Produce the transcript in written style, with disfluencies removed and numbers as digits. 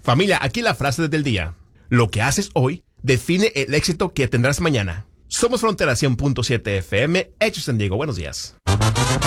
Familia, aquí la frase del día. Lo que haces hoy define el éxito que tendrás mañana. Somos Frontera 100.7 FM, Hechos San Diego. Buenos días.